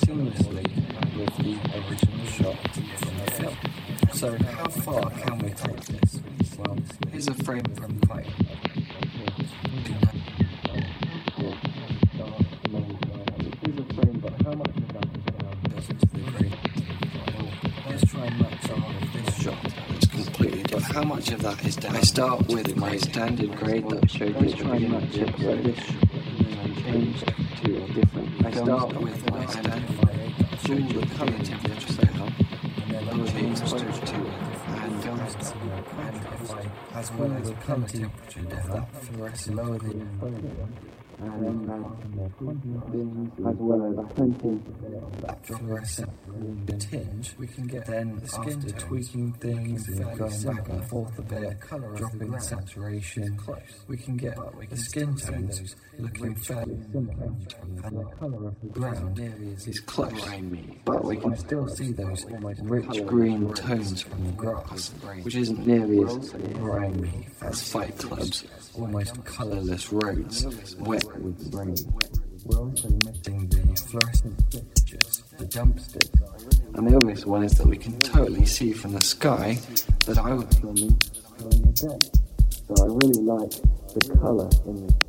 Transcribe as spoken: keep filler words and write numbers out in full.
seamlessly with the original shot from the film. So how far can we take this? Well, here's a frame from the plane. Here's a frame, but how much of that goes into the green? Well, let's try and match up with this shot. It's completely different. But how much of that is down? I start with my standard grade that I showed you at the beginning of the episode. This changed to a different. I start with my standard grade that I showed you the colour temperature setup, and then I changed to two. And as well as colour temperature depth, that fluorescent lower the and as well as twenty that fluorescent tinge, we can get then the skin after tweaking things and going back and forth a bit, dropping the saturation close. We can get the skin tones looking fairly similar, and the colour of the ground is close, but we can still see those rich green tones from the grass, which isn't nearly as grimy as Fight Club's almost colourless roads, wet with rain. We're also missing the fluorescent fixtures, the jump sticks. And the obvious one is that we can totally see from the sky that I was filming during the day. So I really like the colour in this.